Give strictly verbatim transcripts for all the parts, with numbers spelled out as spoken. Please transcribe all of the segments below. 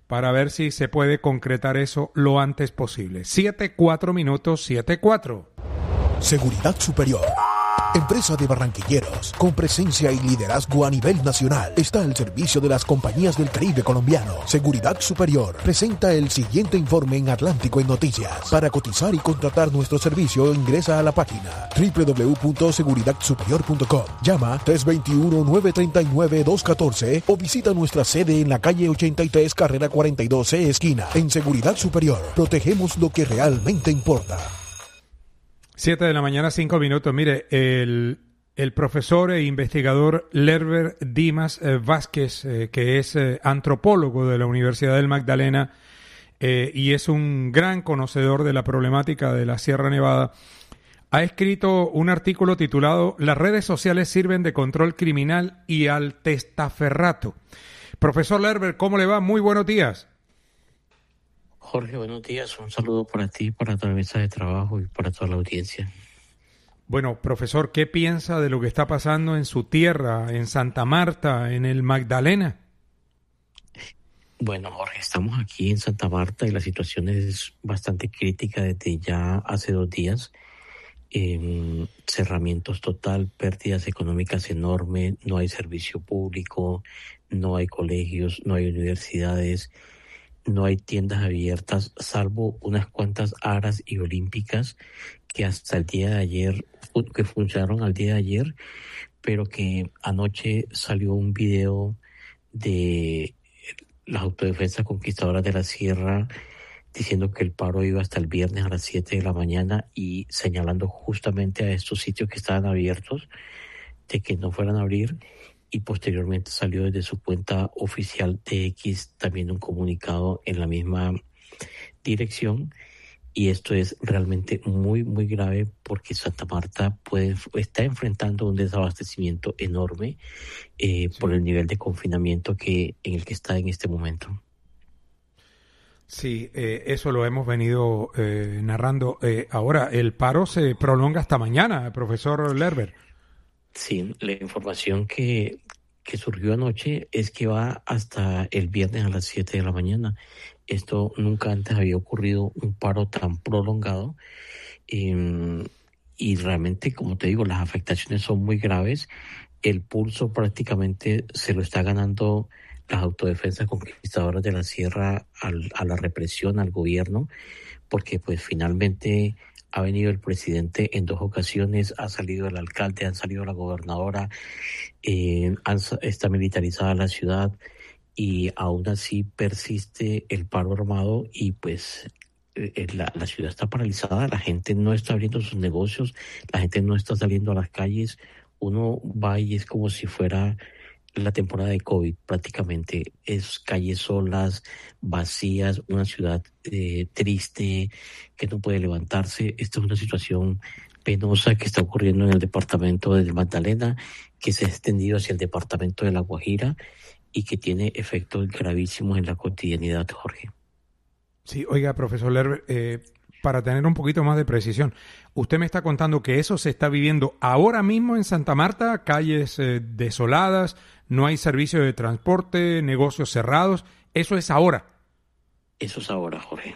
para ver si se puede concretar eso lo antes posible. Siete, cuatro minutos, siete, cuatro. Seguridad Superior, empresa de barranquilleros con presencia y liderazgo a nivel nacional, está al servicio de las compañías del Caribe colombiano. Seguridad Superior presenta el siguiente informe en Atlántico en Noticias. Para cotizar y contratar nuestro servicio, ingresa a la página doble u doble u doble u punto seguridad superior punto com. Llama tres dos uno, nueve tres nueve, dos uno cuatro o visita nuestra sede en la calle ochenta y tres, carrera cuarenta y dos C, esquina. En Seguridad Superior, protegemos lo que realmente importa. Siete de la mañana, cinco minutos. Mire, el, el profesor e investigador Lerber Dimas eh, Vázquez, eh, que es eh, antropólogo de la Universidad del Magdalena eh, y es un gran conocedor de la problemática de la Sierra Nevada, ha escrito un artículo titulado «Las redes sociales sirven de control criminal y al testaferrato». Profesor Lerber, ¿cómo le va? Muy buenos días. Jorge, buenos días. Un saludo para ti, para toda la mesa de trabajo y para toda la audiencia. Bueno, profesor, ¿qué piensa de lo que está pasando en su tierra, en Santa Marta, en el Magdalena? Bueno, Jorge, estamos aquí en Santa Marta y la situación es bastante crítica desde ya hace dos días. Eh, cerramientos total, pérdidas económicas enormes, no hay servicio público, no hay colegios, no hay universidades, no hay tiendas abiertas, salvo unas cuantas aras y olímpicas que hasta el día de ayer, que funcionaron al día de ayer, pero que anoche salió un video de las autodefensas conquistadoras de la Sierra diciendo que el paro iba hasta el viernes a las siete de la mañana y señalando justamente a estos sitios que estaban abiertos de que no fueran a abrir. Y posteriormente salió desde su cuenta oficial de X también un comunicado en la misma dirección. Y esto es realmente muy, muy grave porque Santa Marta puede, está enfrentando un desabastecimiento enorme eh, sí. por el nivel de confinamiento que, en el que está en este momento. Sí, eh, eso lo hemos venido eh, narrando. Eh, ahora, el paro se prolonga hasta mañana, profesor Lerber. Sí, la información que, que surgió anoche es que va hasta el viernes a las siete de la mañana. Esto nunca antes había ocurrido, un paro tan prolongado. Eh, y realmente, como te digo, las afectaciones son muy graves. El pulso prácticamente se lo está ganando las autodefensas conquistadoras de la Sierra al, a la represión, al gobierno, porque pues finalmente ha venido el presidente en dos ocasiones, ha salido el alcalde, han salido la gobernadora, eh, han, está militarizada la ciudad y aún así persiste el paro armado y pues eh, la, la ciudad está paralizada, la gente no está abriendo sus negocios, la gente no está saliendo a las calles, uno va y es como si fuera la temporada de COVID prácticamente, es calles solas, vacías, una ciudad eh, triste, que no puede levantarse. Esta es una situación penosa que está ocurriendo en el departamento del Magdalena, que se ha extendido hacia el departamento de La Guajira y que tiene efectos gravísimos en la cotidianidad, Jorge. Sí, oiga, profesor Lerber, eh, para tener un poquito más de precisión, usted me está contando que eso se está viviendo ahora mismo en Santa Marta, calles eh, desoladas, no hay servicio de transporte, negocios cerrados. ¿Eso es ahora? Eso es ahora, Jorge.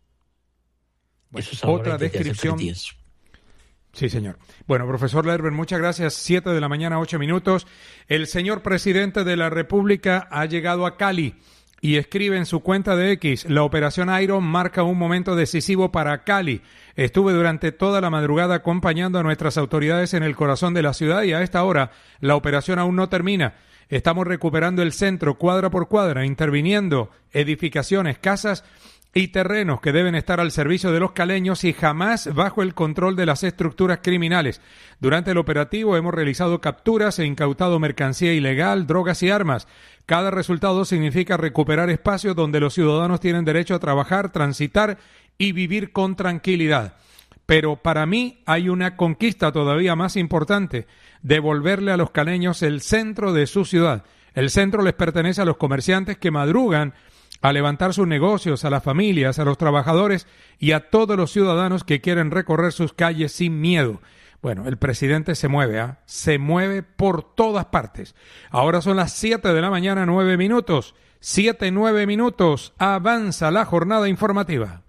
Bueno, eso es ahora. Otra descripción. Sí, señor. Bueno, profesor Lerber, muchas gracias. Siete de la mañana, ocho minutos. El señor presidente de la República ha llegado a Cali y escribe en su cuenta de X: la operación Iron marca un momento decisivo para Cali. Estuve durante toda la madrugada acompañando a nuestras autoridades en el corazón de la ciudad y a esta hora la operación aún no termina. Estamos recuperando el centro cuadra por cuadra, interviniendo edificaciones, casas y terrenos que deben estar al servicio de los caleños y jamás bajo el control de las estructuras criminales. Durante el operativo hemos realizado capturas e incautado mercancía ilegal, drogas y armas. Cada resultado significa recuperar espacios donde los ciudadanos tienen derecho a trabajar, transitar y vivir con tranquilidad. Pero para mí hay una conquista todavía más importante: devolverle a los caleños el centro de su ciudad. El centro les pertenece a los comerciantes que madrugan a levantar sus negocios, a las familias, a los trabajadores y a todos los ciudadanos que quieren recorrer sus calles sin miedo. Bueno, el presidente se mueve, ¿eh? Se mueve por todas partes. Ahora son las siete de la mañana, nueve minutos. siete, nueve minutos. Avanza la jornada informativa.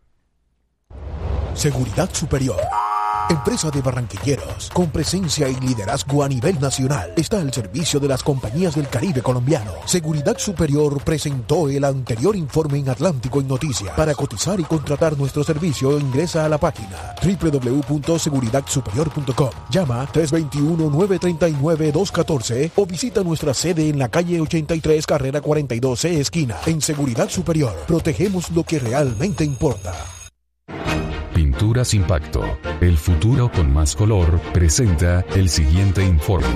Seguridad Superior, empresa de barranquilleros con presencia y liderazgo a nivel nacional, está al servicio de las compañías del Caribe colombiano. Seguridad Superior presentó el anterior informe en Atlántico en Noticias. Para cotizar y contratar nuestro servicio, ingresa a la página doble u doble u doble u punto seguridad superior punto com. Llama tres dos uno, nueve tres nueve, dos uno cuatro o visita nuestra sede en la calle ochenta y tres, carrera cuarenta y dos C, esquina. En Seguridad Superior, protegemos lo que realmente importa. Pinturas Impacto, el futuro con más color, presenta el siguiente informe.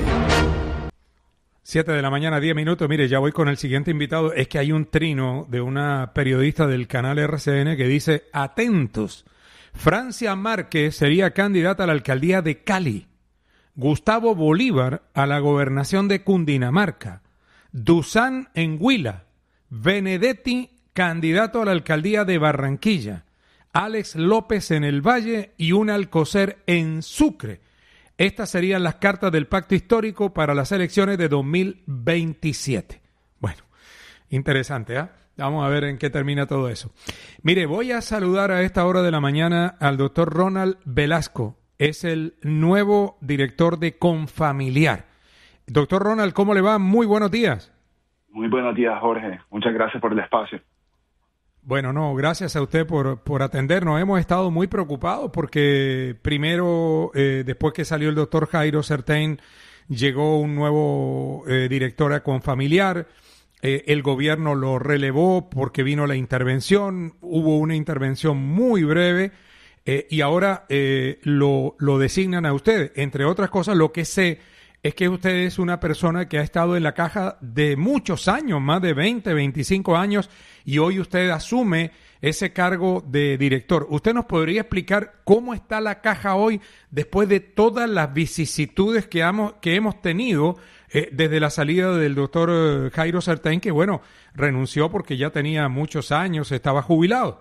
siete de la mañana, diez minutos. Mire, ya voy con el siguiente invitado. Es que hay un trino de una periodista del canal R C N que dice: atentos, Francia Márquez sería candidata a la alcaldía de Cali, Gustavo Bolívar a la gobernación de Cundinamarca, Dusan en Huila, Benedetti candidato a la alcaldía de Barranquilla, Alex López en el Valle y un Alcocer en Sucre. Estas serían las cartas del pacto histórico para las elecciones de dos mil veintisiete. Bueno, interesante, ¿ah? ¿eh? Vamos a ver en qué termina todo eso. Mire, voy a saludar a esta hora de la mañana al doctor Ronald Velasco. Es el nuevo director de Confamiliar. Doctor Ronald, ¿cómo le va? Muy buenos días. Muy buenos días, Jorge. Muchas gracias por el espacio. Bueno, no, gracias a usted por, por atendernos. Hemos estado muy preocupados porque primero, eh, después que salió el doctor Jairo Certain, llegó un nuevo eh, director a Confamiliar. Eh, el gobierno lo relevó porque vino la intervención. Hubo una intervención muy breve eh, y ahora eh, lo, lo designan a usted. Entre otras cosas, lo que sé es que usted es una persona que ha estado en la caja de muchos años, más de veinte, veinticinco años, y hoy usted asume ese cargo de director. ¿Usted nos podría explicar cómo está la caja hoy después de todas las vicisitudes que hemos, que hemos tenido eh, desde la salida del doctor eh, Jairo Certain, que bueno, renunció porque ya tenía muchos años, estaba jubilado?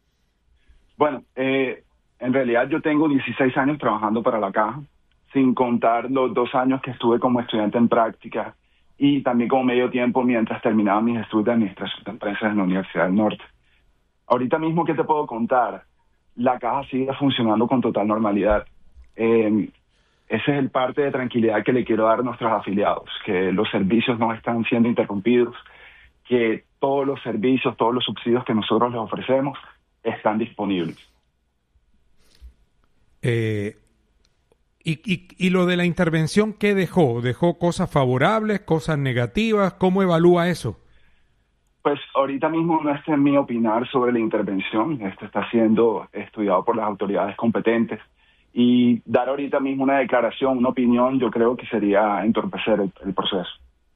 Bueno, eh, en realidad yo tengo dieciséis años trabajando para la caja, sin contar los dos años que estuve como estudiante en práctica y también como medio tiempo mientras terminaba mis estudios de administración de empresas en la Universidad del Norte. Ahorita mismo, ¿qué te puedo contar? La caja sigue funcionando con total normalidad. Eh, ese es el parte de tranquilidad que le quiero dar a nuestros afiliados, que los servicios no están siendo interrumpidos, que todos los servicios, todos los subsidios que nosotros les ofrecemos están disponibles. Eh... Y, y, y lo de la intervención, ¿qué dejó? ¿Dejó cosas favorables, cosas negativas? ¿Cómo evalúa eso? Pues ahorita mismo no está en mi opinar sobre la intervención. Esto está siendo estudiado por las autoridades competentes. Y dar ahorita mismo una declaración, una opinión, yo creo que sería entorpecer el, el proceso.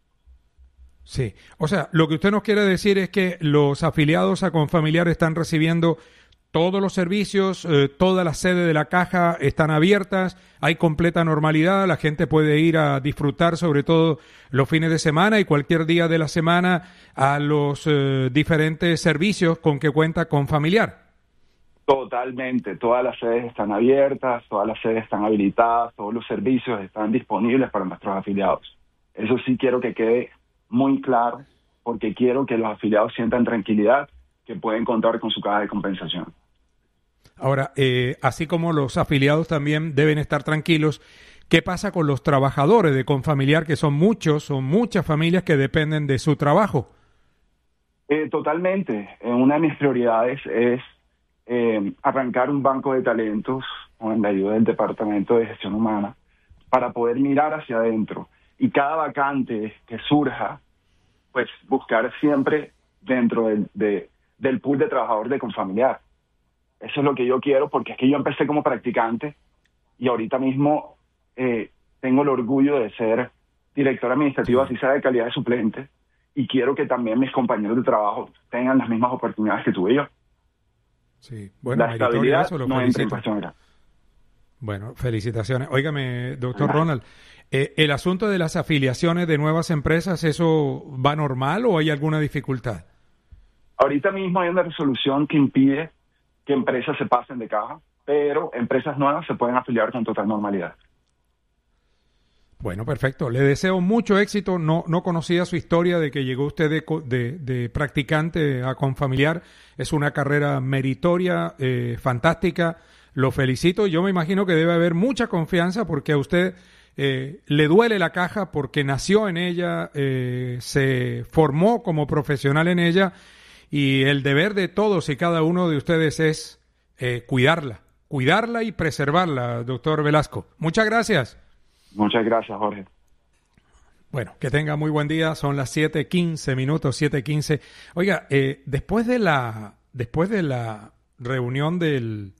Sí. O sea, lo que usted nos quiere decir es que los afiliados a Confamiliar están recibiendo todos los servicios, eh, todas las sedes de la caja están abiertas, hay completa normalidad, la gente puede ir a disfrutar sobre todo los fines de semana y cualquier día de la semana a los eh, diferentes servicios con que cuenta Confamiliar. Totalmente, todas las sedes están abiertas, todas las sedes están habilitadas, todos los servicios están disponibles para nuestros afiliados. Eso sí quiero que quede muy claro, porque quiero que los afiliados sientan tranquilidad, que pueden contar con su caja de compensación. Ahora, eh, así como los afiliados también deben estar tranquilos, ¿qué pasa con los trabajadores de Confamiliar, que son muchos, son muchas familias que dependen de su trabajo? Eh, totalmente. Eh, una de mis prioridades es eh, arrancar un banco de talentos con la ayuda del Departamento de Gestión Humana para poder mirar hacia adentro y cada vacante que surja, pues buscar siempre dentro del, de, del pool de trabajadores de Confamiliar. Eso es lo que yo quiero, porque es que yo empecé como practicante y ahorita mismo eh, tengo el orgullo de ser director administrativo, así sea de calidad de suplente, y quiero que también mis compañeros de trabajo tengan las mismas oportunidades que tuve yo. Sí, bueno, la estabilidad eso lo no entra en cuestión acá. Bueno, felicitaciones. Óigame, doctor Ronald, eh, ¿el asunto de las afiliaciones de nuevas empresas, eso va normal o hay alguna dificultad? Ahorita mismo hay una resolución que impide que empresas se pasen de caja, pero empresas nuevas se pueden afiliar con total normalidad. Bueno, perfecto. Le deseo mucho éxito. No, no conocía su historia de que llegó usted de, de, de practicante a Confamiliar. Es una carrera meritoria, eh, fantástica. Lo felicito. Yo me imagino que debe haber mucha confianza porque a usted eh, le duele la caja porque nació en ella, eh, se formó como profesional en ella y el deber de todos y cada uno de ustedes es eh, cuidarla, cuidarla y preservarla, doctor Velasco. Muchas gracias. Muchas gracias, Jorge. Bueno, que tenga muy buen día. Son las siete quince minutos, siete quince. Oiga, eh, después de la después de la reunión del,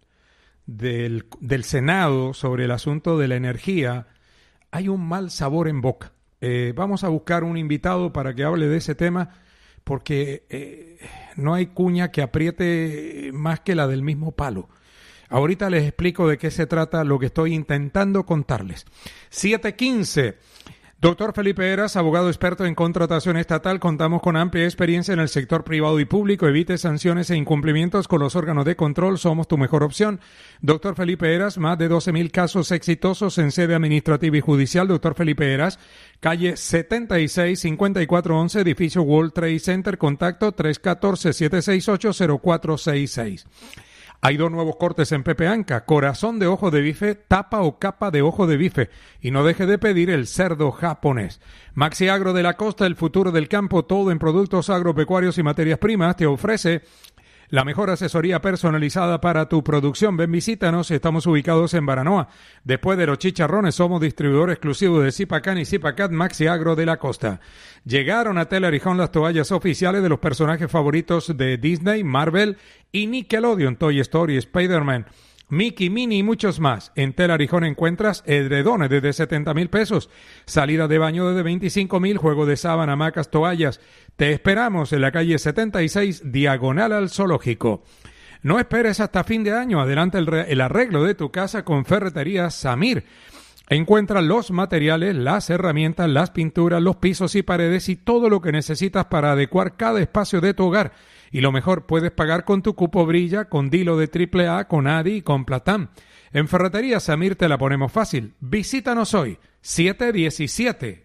del del Senado sobre el asunto de la energía, hay un mal sabor en boca. Eh, vamos a buscar un invitado para que hable de ese tema, porque eh, no hay cuña que apriete más que la del mismo palo. Ahorita les explico de qué se trata lo que estoy intentando contarles. siete quince. Doctor Felipe Heras, abogado experto en contratación estatal. Contamos con amplia experiencia en el sector privado y público. Evite sanciones e incumplimientos con los órganos de control. Somos tu mejor opción. Doctor Felipe Heras, más de doce mil casos exitosos en sede administrativa y judicial. Doctor Felipe Heras, calle setenta y seis, cincuenta y cuatro once, edificio World Trade Center. Contacto tres uno cuatro, siete seis ocho, cero cuatro seis seis. Hay dos nuevos cortes en Pepe Anca, corazón de ojo de bife, tapa o capa de ojo de bife. Y no deje de pedir el cerdo japonés. Maxi Agro de la Costa, el futuro del campo, todo en productos agropecuarios y materias primas, te ofrece la mejor asesoría personalizada para tu producción. Ven, visítanos, estamos ubicados en Baranoa. Después de los chicharrones, somos distribuidor exclusivo de Zipacan y Zipacat. Maxi Agro de la Costa. Llegaron a Tela Arijón las toallas oficiales de los personajes favoritos de Disney, Marvel y Nickelodeon, Toy Story, Spider-Man, Mickey, Minnie y muchos más. En Tela Arijón encuentras edredones desde setenta mil pesos, salida de baño desde veinticinco mil, juego de sábana, hamacas, toallas. Te esperamos en la calle setenta y seis, diagonal al zoológico. No esperes hasta fin de año, adelanta el, re- el arreglo de tu casa con Ferretería Samir. Encuentra los materiales, las herramientas, las pinturas, los pisos y paredes y todo lo que necesitas para adecuar cada espacio de tu hogar. Y lo mejor, puedes pagar con tu cupo Brilla, con Dilo de triple A, con Adi y con Platán. En Ferretería Samir te la ponemos fácil. Visítanos hoy, siete diecisiete.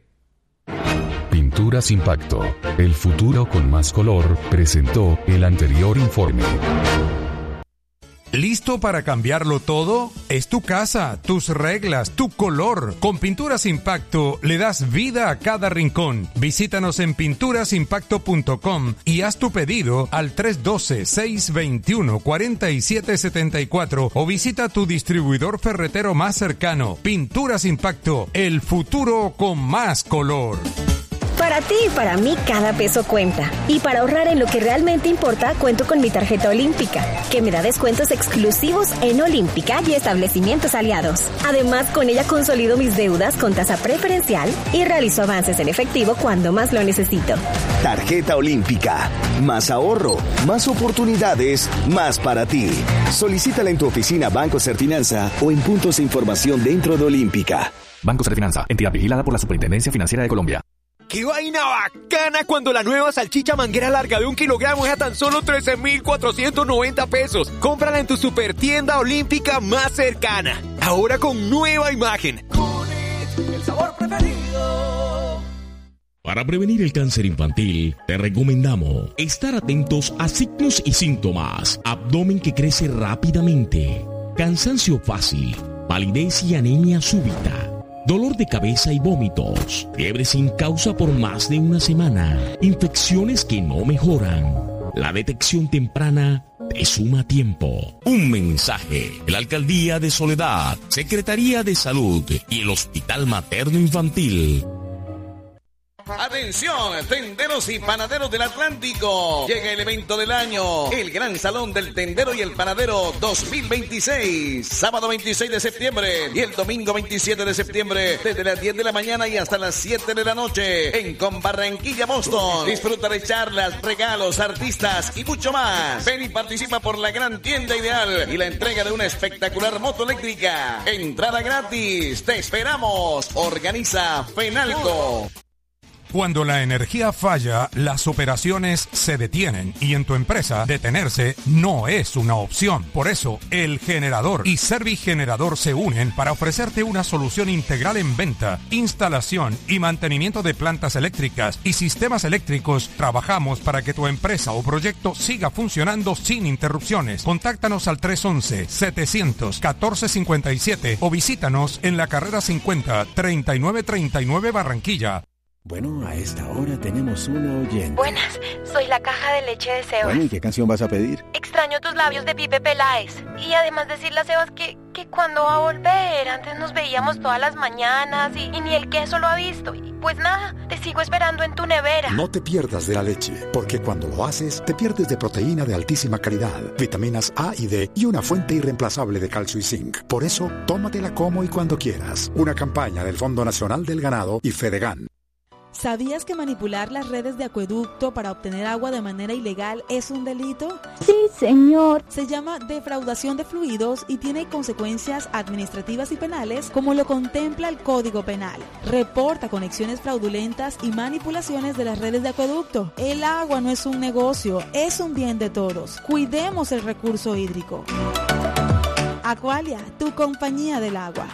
Pinturas Impacto, el futuro con más color, presentó el anterior informe. ¿Listo para cambiarlo todo? Es tu casa, tus reglas, tu color. Con Pinturas Impacto le das vida a cada rincón. Visítanos en pinturas impacto punto com y haz tu pedido al tres uno dos, seis dos uno, cuatro siete siete cuatro o visita tu distribuidor ferretero más cercano. Pinturas Impacto, el futuro con más color. Para ti y para mí cada peso cuenta. Y para ahorrar en lo que realmente importa, cuento con mi tarjeta olímpica, que me da descuentos exclusivos en Olímpica y establecimientos aliados. Además, con ella consolido mis deudas con tasa preferencial y realizo avances en efectivo cuando más lo necesito. Tarjeta Olímpica. Más ahorro, más oportunidades, más para ti. Solicítala en tu oficina Banco Serfinanza o en puntos de información dentro de Olímpica. Banco Serfinanza, entidad vigilada por la Superintendencia Financiera de Colombia. ¡Qué vaina bacana cuando la nueva salchicha manguera larga de un kilogramo es a tan solo trece mil cuatrocientos noventa pesos! Cómprala en tu super tienda Olímpica más cercana. Ahora con nueva imagen. Cunet, el sabor preferido. Para prevenir el cáncer infantil, te recomendamos estar atentos a signos y síntomas. Abdomen que crece rápidamente, cansancio fácil, palidez y anemia súbita, dolor de cabeza y vómitos, fiebre sin causa por más de una semana, infecciones que no mejoran. La detección temprana te suma tiempo. Un mensaje de la Alcaldía de Soledad, Secretaría de Salud y el Hospital Materno Infantil. Atención, tenderos y panaderos del Atlántico. Llega el evento del año, el Gran Salón del Tendero y el Panadero dos mil veintiséis. Sábado veintiséis de septiembre y el domingo veintisiete de septiembre, desde las diez de la mañana y hasta las siete de la noche, en Con Barranquilla, Boston. Disfruta de charlas, regalos, artistas y mucho más. Ven y participa por la gran tienda ideal y la entrega de una espectacular moto eléctrica. Entrada gratis. Te esperamos. Organiza Fenalco. Cuando la energía falla, las operaciones se detienen y en tu empresa detenerse no es una opción. Por eso, El Generador y Servigenerador se unen para ofrecerte una solución integral en venta, instalación y mantenimiento de plantas eléctricas y sistemas eléctricos. Trabajamos para que tu empresa o proyecto siga funcionando sin interrupciones. Contáctanos al tres once, setecientos, catorce cincuenta y siete o visítanos en la carrera cincuenta, treinta y nueve treinta y nueve Barranquilla. Bueno, a esta hora tenemos una oyente. Buenas, soy la caja de leche de Sebas. Bueno, ¿y qué canción vas a pedir? Extraño tus labios de Pipe Peláez. Y además decirle a Sebas que, que cuando va a volver, antes nos veíamos todas las mañanas y, y ni el queso lo ha visto. Y pues nada, te sigo esperando en tu nevera. No te pierdas de la leche, porque cuando lo haces, te pierdes de proteína de altísima calidad, vitaminas A y D y una fuente irreemplazable de calcio y zinc. Por eso, tómatela como y cuando quieras. Una campaña del Fondo Nacional del Ganado y Fedegan. ¿Sabías que manipular las redes de acueducto para obtener agua de manera ilegal es un delito? Sí, señor. Se llama defraudación de fluidos y tiene consecuencias administrativas y penales como lo contempla el Código Penal. Reporta conexiones fraudulentas y manipulaciones de las redes de acueducto. El agua no es un negocio, es un bien de todos. Cuidemos el recurso hídrico. Aqualia, tu compañía del agua.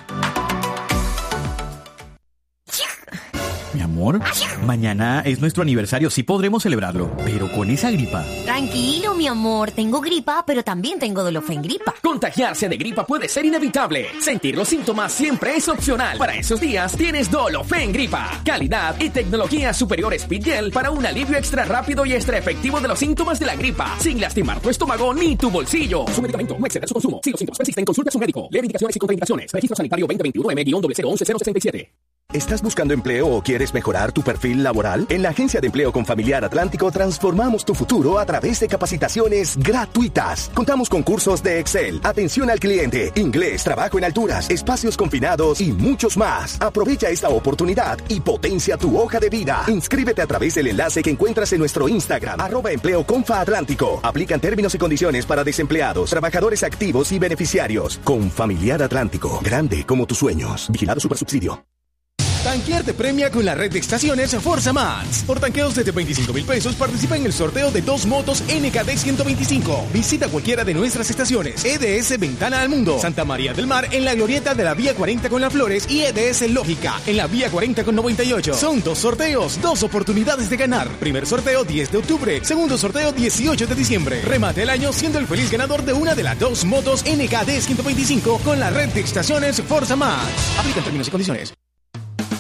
Mi amor, mañana es nuestro aniversario, sí podremos celebrarlo, pero con esa gripa. Tranquilo, mi amor, tengo gripa, pero también tengo Dolofen Gripa. Contagiarse de gripa puede ser inevitable. Sentir los síntomas siempre es opcional. Para esos días tienes Dolofen Gripa. Calidad y tecnología superior Speed Gel para un alivio extra rápido y extra efectivo de los síntomas de la gripa, sin lastimar tu estómago ni tu bolsillo. Su medicamento no excede su consumo. Si los síntomas persisten, consulte a su médico. Lee indicaciones y contraindicaciones. Registro sanitario veinte veintiuno M cero cero once cero sesenta y siete. ¿Estás buscando empleo o quieres mejorar tu perfil laboral? En la Agencia de Empleo Confamiliar Atlántico transformamos tu futuro a través de capacitaciones gratuitas. Contamos con cursos de Excel, atención al cliente, inglés, trabajo en alturas, espacios confinados y muchos más. Aprovecha esta oportunidad y potencia tu hoja de vida. Inscríbete a través del enlace que encuentras en nuestro Instagram, arroba Empleo Confa Atlántico. Aplican términos y condiciones para desempleados, trabajadores activos y beneficiarios. Confamiliar Atlántico, grande como tus sueños. Vigilado Supersubsidio. Tanquear te premia con la red de estaciones Forza Max. Por tanqueos desde veinticinco mil pesos participa en el sorteo de dos motos N K D ciento veinticinco. Visita cualquiera de nuestras estaciones. E D S Ventana al Mundo, Santa María del Mar en la glorieta de la Vía cuarenta con Las Flores y E D S Lógica en la Vía cuarenta con noventa y ocho. Son dos sorteos, dos oportunidades de ganar. Primer sorteo diez de octubre, segundo sorteo dieciocho de diciembre. Remate el año siendo el feliz ganador de una de las dos motos N K D ciento veinticinco con la red de estaciones Forza Max. Aplican términos y condiciones.